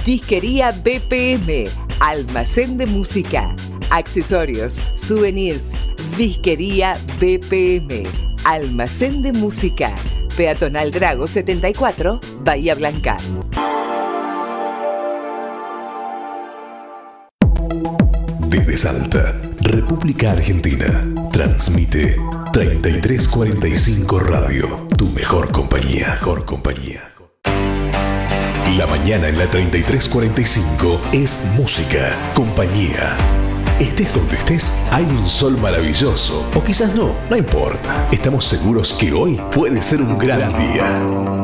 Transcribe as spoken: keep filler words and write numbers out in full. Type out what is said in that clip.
Disquería B P M, almacén de música, accesorios, souvenirs. Disquería B P M, almacén de música. Peatonal Drago setenta y cuatro, Bahía Blanca. Desde Salta, República Argentina, transmite treinta y tres cuarenta y cinco Radio, tu mejor compañía, mejor compañía. La mañana en la treinta y tres cuarenta y cinco es música, compañía. Estés donde estés, hay un sol maravilloso. O quizás no, no importa. Estamos seguros que hoy puede ser un gran día.